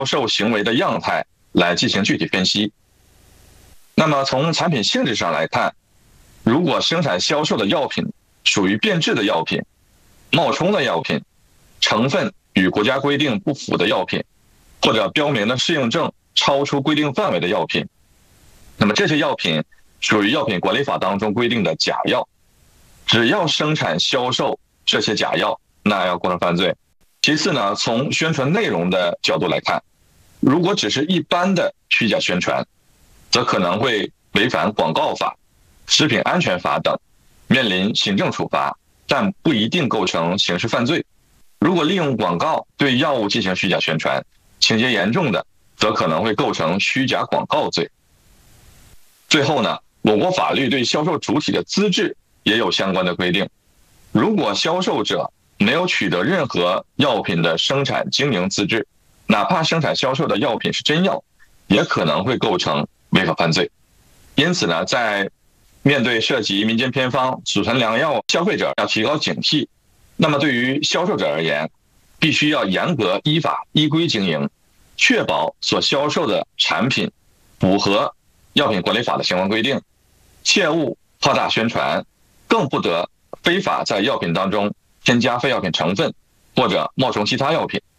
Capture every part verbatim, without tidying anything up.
售行为的样态来进行具体分析。那么从产品性质上来看，如果生产销售的药品属于变质的药品、冒充的药品、成分与国家规定不符的药品，或者标明的适应症超出规定范围的药品，那么这些药品属于药品管理法当中规定的假药，只要生产销售这些假药，那要构成犯罪。其次呢，从宣传内容的角度来看，如果只是一般的虚假宣传，则可能会违反广告法、食品安全法等，面临行政处罚，但不一定构成刑事犯罪。如果利用广告对药物进行虚假宣传，情节严重的，则可能会构成虚假广告罪。最后呢，我国法律对销售主体的资质也有相关的规定。如果销售者没有取得任何药品的生产经营资质，哪怕生产销售的药品是真药，也可能会构成违法犯罪。因此呢，在面对涉及民间偏方、祖传良药，消费者要提高警惕。那么对于销售者而言，必须要严格依法依规经营，确保所销售的产品符合药品管理法的相关规定，切勿夸大宣传，更不得非法在药品当中添加非药品成分或者冒充其他药品。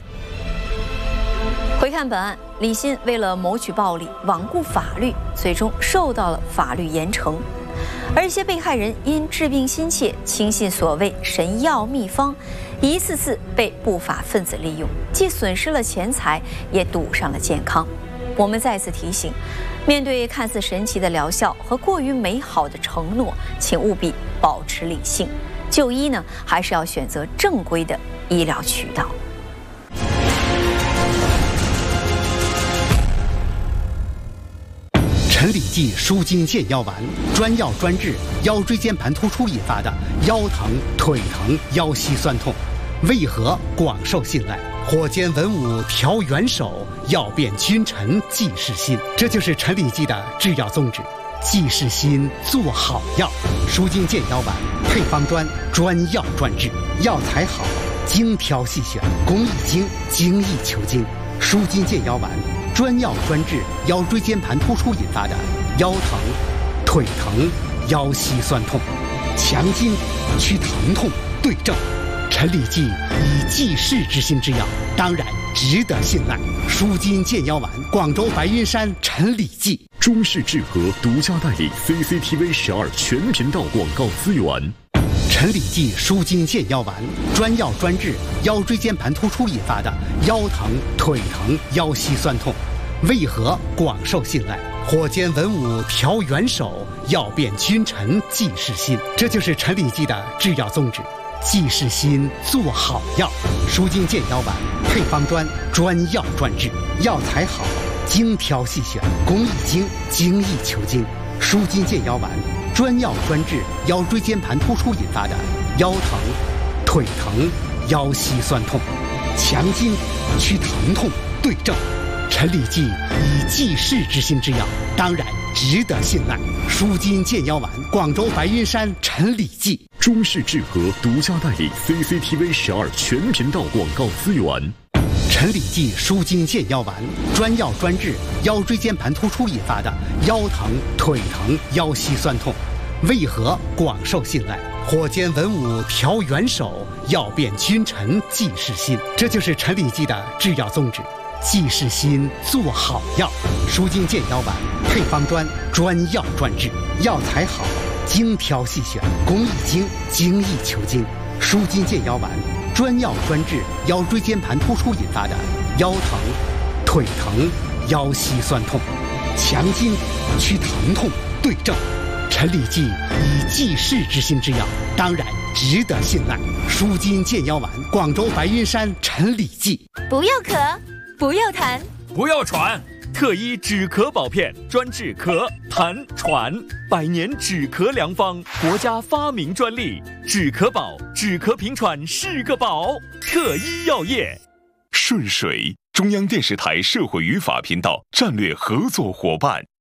回看本案，李鑫为了谋取暴利，罔顾法律，最终受到了法律严惩。而一些被害人因治病心切，轻信所谓神药秘方，一次次被不法分子利用，既损失了钱财，也赌上了健康。我们再次提醒，面对看似神奇的疗效和过于美好的承诺，请务必保持理性。就医呢，还是要选择正规的医疗渠道。 陈李济舒筋健腰丸，专药专治腰椎间盘突出引发的腰疼、腿疼、腰膝酸痛，为何广受信赖？火箭文武调元首，药变君臣济世心。这就是陈李济的制药宗旨：济世心，做好药。舒筋健腰丸配方专，专药专治，药材好，精挑细选，工艺精，精益求精。舒筋健腰丸专药专治腰椎间盘突出引发的腰疼、腿疼、腰膝酸痛，强筋祛疼痛，对症。陈李济以济世之心之药，当然值得信赖。舒筋健腰丸，广州白云山陈李济。 中视致和独家代理 C C T V 十二全频道广告资源。 陈李济舒筋健腰丸，专药专治腰椎间盘突出引发的腰疼、腿疼、腰膝酸痛，为何广受信赖？火箭文武调元首，药变君臣济世心。这就是陈李济的制药宗旨：济世心，做好药。舒筋健腰丸配方专，专药专治，药材好，精挑细选，工艺精，精益求精。舒筋健腰丸专药专治腰椎间盘突出引发的腰疼、腿疼、腰膝酸痛，强筋祛疼痛，对症。陈李济以济世之心之药，当然值得信赖。舒筋健腰丸，广州白云山陈李济。 中视致和独家代理 C C T V 十二全频道广告资源。 陈李济舒筋健腰丸，专药专治腰椎间盘突出引发的腰疼、腿疼、腰膝酸痛，为何广受信赖？火箭文武调元首，药变君臣济世心。这就是陈李济的制药宗旨：济世心，做好药。舒筋健腰丸配方专，专药专治，药材好，精挑细选，工艺精，精益求精。舒筋健腰丸专药专治腰椎间盘突出引发的腰疼、腿疼、腰膝酸痛，强筋祛疼痛，对症。陈李济以济世之心之药，当然值得信赖。舒筋健腰丸，广州白云山陈李济。 不要咳，不要痰， 不要喘，特医止咳宝片，专治咳、痰、喘，百年止咳良方，国家发明专利，止咳宝，止咳平喘是个宝。特医药业。 顺水，中央电视台社会与法频道战略合作伙伴。